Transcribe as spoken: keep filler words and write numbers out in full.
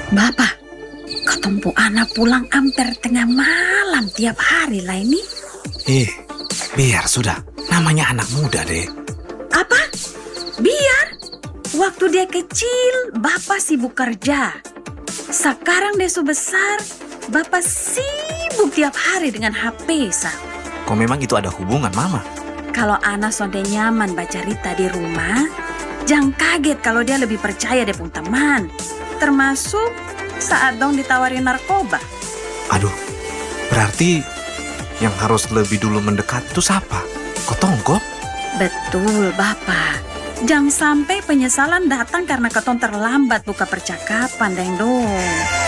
Bapak, ketumpu anak pulang hampir tengah malam tiap hari lah ini. Eh, biar sudah. Namanya anak muda deh. Apa? Biar? Waktu dia kecil, Bapak sibuk kerja. Sekarang dia sudah besar, Bapak sibuk tiap hari dengan H P, Sa. Kok memang itu ada hubungan, Mama? Kalau anak sudah nyaman baca cerita di rumah, jangan kaget kalau dia lebih percaya dia pun teman. Termasuk saat dong ditawarin narkoba. Aduh, berarti yang harus lebih dulu mendekat itu siapa? Kotongko? Betul, Bapak. Jangan sampai penyesalan datang karena ketong terlambat buka percakapan, Deng Dong.